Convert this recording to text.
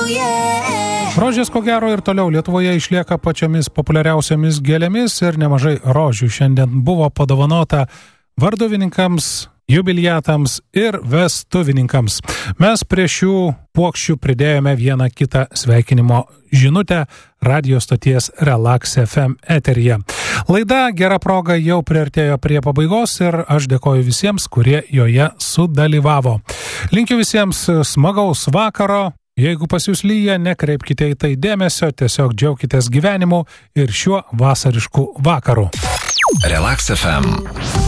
Rožės, ko gero, ir toliau Lietuvoje išlieka pačiomis populiariausiamis gėlėmis ir nemažai rožių šiandien buvo padovanota varduvininkams, jubiliatams ir vestuvininkams. Mes prie šių puokščių pridėjome vieną kitą sveikinimo žinutę radio stoties Relax FM eteryje. Laida Gera proga jau priartėjo prie pabaigos ir aš dėkoju visiems, kurie joje sudalyvavo. Linkiu visiems smagaus vakaro. Jeigu pas jūs lyja, nekreipkite į tai dėmesio, tiesiog džiaukitės gyvenimu ir šiuo vasarišku vakaru. Relax FM.